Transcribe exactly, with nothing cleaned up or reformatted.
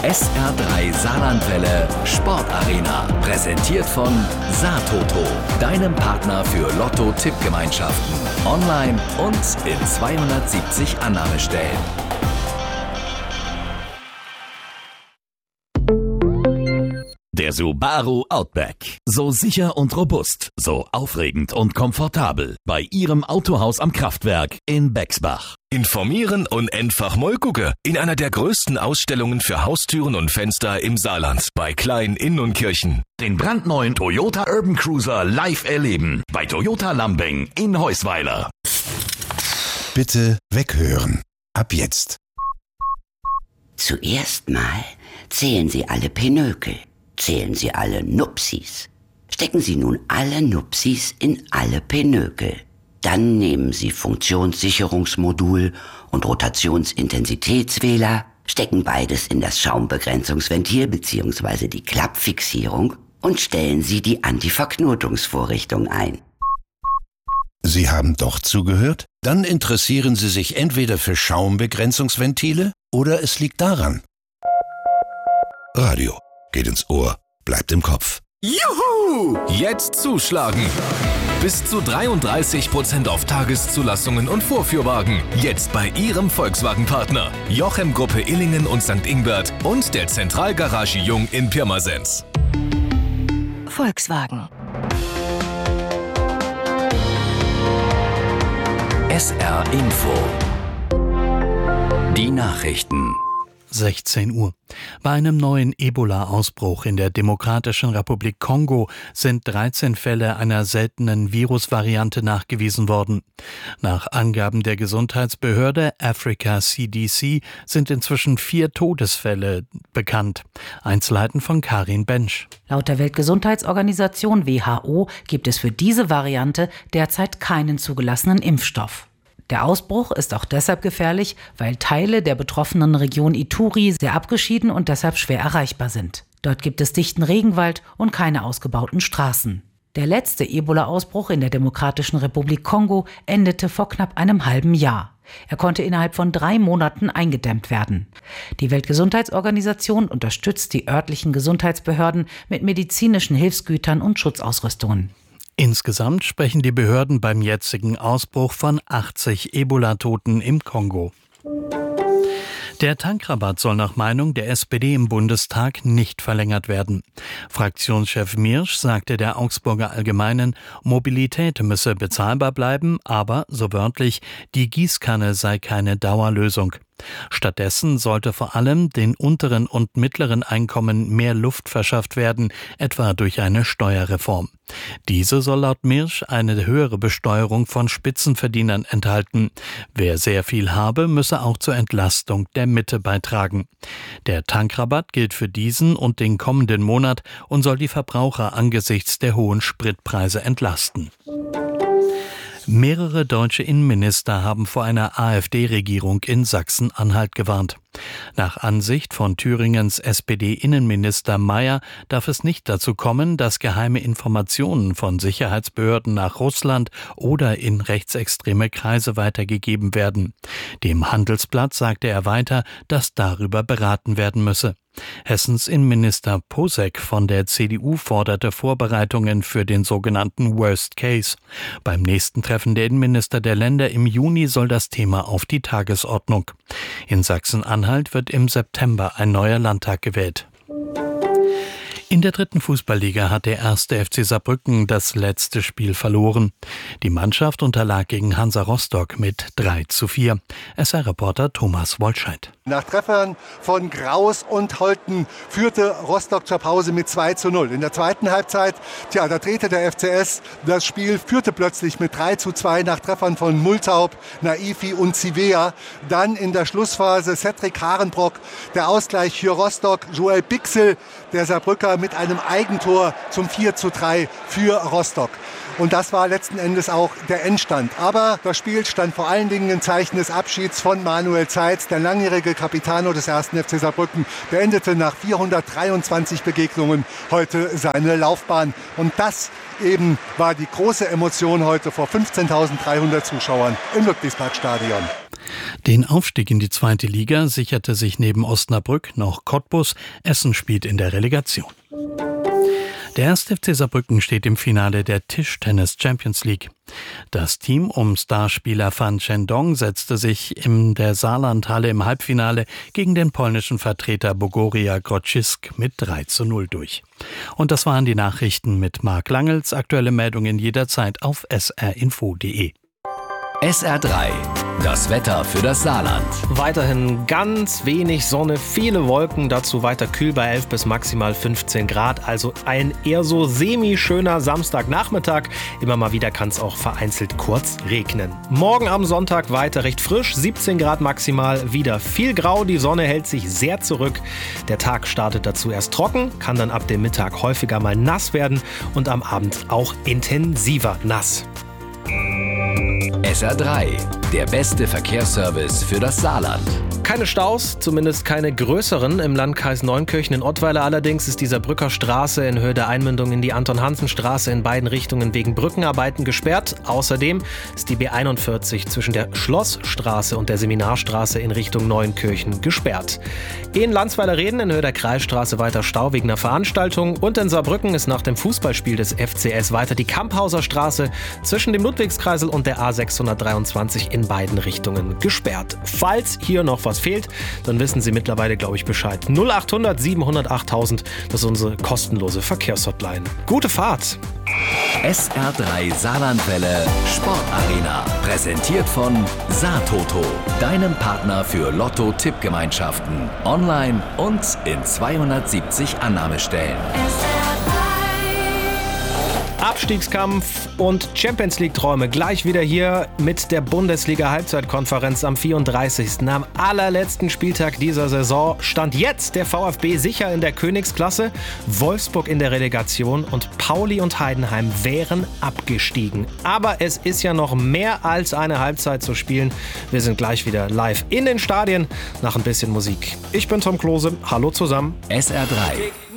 S R drei Saarlandwelle Sportarena. Präsentiert von Saartoto, deinem Partner für Lotto-Tippgemeinschaften. Online und in zweihundertsiebzig Annahmestellen. Der Subaru Outback. So sicher und robust, so aufregend und komfortabel. Bei Ihrem Autohaus am Kraftwerk in Bexbach. Informieren und einfach mal gucken. In einer der größten Ausstellungen für Haustüren und Fenster im Saarland. Bei Klein Inn und Kirchen. Den brandneuen Toyota Urban Cruiser live erleben. Bei Toyota Lambing in Heusweiler. Bitte weghören. Ab jetzt. Zuerst mal zählen Sie alle Pinökel. Zählen Sie alle Nupsis. Stecken Sie nun alle Nupsis in alle Pinökel. Dann nehmen Sie Funktionssicherungsmodul und Rotationsintensitätswähler, stecken beides in das Schaumbegrenzungsventil bzw. die Klappfixierung und stellen Sie die Antiverknotungsvorrichtung ein. Sie haben doch zugehört? Dann interessieren Sie sich entweder für Schaumbegrenzungsventile oder es liegt daran. Radio. Geht ins Ohr, bleibt im Kopf. Juhu! Jetzt zuschlagen! Bis zu dreiunddreißig Prozent auf Tageszulassungen und Vorführwagen. Jetzt bei Ihrem Volkswagen-Partner. Jochem Gruppe Illingen und Sankt Ingbert und der Zentralgarage Jung in Pirmasens. Volkswagen. S R Info. Die Nachrichten. sechzehn Uhr. Bei einem neuen Ebola-Ausbruch in der Demokratischen Republik Kongo sind dreizehn Fälle einer seltenen Virusvariante nachgewiesen worden. Nach Angaben der Gesundheitsbehörde Africa C D C sind inzwischen vier Todesfälle bekannt. Einzelheiten von Karin Bensch. Laut der Weltgesundheitsorganisation W H O gibt es für diese Variante derzeit keinen zugelassenen Impfstoff. Der Ausbruch ist auch deshalb gefährlich, weil Teile der betroffenen Region Ituri sehr abgeschieden und deshalb schwer erreichbar sind. Dort gibt es dichten Regenwald und keine ausgebauten Straßen. Der letzte Ebola-Ausbruch in der Demokratischen Republik Kongo endete vor knapp einem halben Jahr. Er konnte innerhalb von drei Monaten eingedämmt werden. Die Weltgesundheitsorganisation unterstützt die örtlichen Gesundheitsbehörden mit medizinischen Hilfsgütern und Schutzausrüstungen. Insgesamt sprechen die Behörden beim jetzigen Ausbruch von achtzig Ebola-Toten im Kongo. Der Tankrabatt soll nach Meinung der S P D im Bundestag nicht verlängert werden. Fraktionschef Mirsch sagte der Augsburger Allgemeinen, Mobilität müsse bezahlbar bleiben, aber, so wörtlich, die Gießkanne sei keine Dauerlösung. Stattdessen sollte vor allem den unteren und mittleren Einkommen mehr Luft verschafft werden, etwa durch eine Steuerreform. Diese soll laut Mirsch eine höhere Besteuerung von Spitzenverdienern enthalten. Wer sehr viel habe, müsse auch zur Entlastung der Mitte beitragen. Der Tankrabatt gilt für diesen und den kommenden Monat und soll die Verbraucher angesichts der hohen Spritpreise entlasten. Mehrere deutsche Innenminister haben vor einer AfD-Regierung in Sachsen-Anhalt gewarnt. Nach Ansicht von Thüringens S P D-Innenminister Mayer darf es nicht dazu kommen, dass geheime Informationen von Sicherheitsbehörden nach Russland oder in rechtsextreme Kreise weitergegeben werden. Dem Handelsblatt sagte er weiter, dass darüber beraten werden müsse. Hessens Innenminister Posek von der C D U forderte Vorbereitungen für den sogenannten Worst Case. Beim nächsten Treffen der Innenminister der Länder im Juni soll das Thema auf die Tagesordnung. In Sachsen-Anhalt wird im September ein neuer Landtag gewählt. In der dritten Fußballliga hat der erste F C Saarbrücken das letzte Spiel verloren. Die Mannschaft unterlag gegen Hansa Rostock mit drei zu vier. S R-Reporter Thomas Wollscheid. Nach Treffern von Graus und Holten führte Rostock zur Pause mit zwei zu null. In der zweiten Halbzeit, tja, da drehte der F C S das Spiel, führte plötzlich mit drei zu zwei nach Treffern von Multaub, Naifi und Zivea. Dann in der Schlussphase Cedric Harenbrock, der Ausgleich für Rostock, Joel Bixel, der Saarbrücker mit einem Eigentor zum vier zu drei für Rostock. Und das war letzten Endes auch der Endstand. Aber das Spiel stand vor allen Dingen im Zeichen des Abschieds von Manuel Zeitz. Der langjährige Capitano des ersten F C Saarbrücken beendete nach vierhundertdreiundzwanzig Begegnungen heute seine Laufbahn. Und das eben war die große Emotion heute vor fünfzehntausenddreihundert Zuschauern im Ludwigsparkstadion. Den Aufstieg in die zweite Liga sicherte sich neben Osnabrück noch Cottbus. Essen spielt in der Relegation. Der erste F C Saarbrücken steht im Finale der Tischtennis Champions League. Das Team um Starspieler Fan Chendong setzte sich in der Saarlandhalle im Halbfinale gegen den polnischen Vertreter Bogoria Grodzisk mit drei zu null durch. Und das waren die Nachrichten mit Marc Langels. Aktuelle Meldungen jederzeit auf s r info punkt d e. S R drei, das Wetter für das Saarland. Weiterhin ganz wenig Sonne, viele Wolken, dazu weiter kühl bei elf bis maximal fünfzehn Grad. Also ein eher so semi-schöner Samstagnachmittag. Immer mal wieder kann es auch vereinzelt kurz regnen. Morgen am Sonntag weiter recht frisch, siebzehn Grad maximal, wieder viel grau. Die Sonne hält sich sehr zurück. Der Tag startet dazu erst trocken, kann dann ab dem Mittag häufiger mal nass werden und am Abend auch intensiver nass. S R drei, der beste Verkehrsservice für das Saarland. Keine Staus, zumindest keine größeren. Im Landkreis Neunkirchen in Ottweiler allerdings ist die Saarbrücker Straße in Höhe der Einmündung in die Anton-Hansen-Straße in beiden Richtungen wegen Brückenarbeiten gesperrt. Außerdem ist die B einundvierzig zwischen der Schlossstraße und der Seminarstraße in Richtung Neunkirchen gesperrt. In Landsweiler-Reden in Höhe der Kreisstraße weiter Stau wegen einer Veranstaltung. Und in Saarbrücken ist nach dem Fußballspiel des F C S weiter die Kamphauser Straße zwischen dem Ludwigskreisel und der A sechshundertdreiundzwanzig in beiden Richtungen gesperrt. Falls hier noch was fehlt, dann wissen Sie mittlerweile, glaube ich, Bescheid. null achthundert siebenhundert achttausend, das ist unsere kostenlose Verkehrshotline. Gute Fahrt! S R drei Saarlandwelle Sportarena. Präsentiert von Saartoto, deinem Partner für Lotto-Tippgemeinschaften. Online und in zweihundertsiebzig Annahmestellen. Abstiegskampf und Champions-League-Träume gleich wieder hier mit der Bundesliga-Halbzeitkonferenz am vierunddreißigsten Am allerletzten Spieltag dieser Saison stand jetzt der VfB sicher in der Königsklasse, Wolfsburg in der Relegation und Pauli und Heidenheim wären abgestiegen. Aber es ist ja noch mehr als eine Halbzeit zu spielen. Wir sind gleich wieder live in den Stadien nach ein bisschen Musik. Ich bin Tom Klose. Hallo zusammen. S R drei.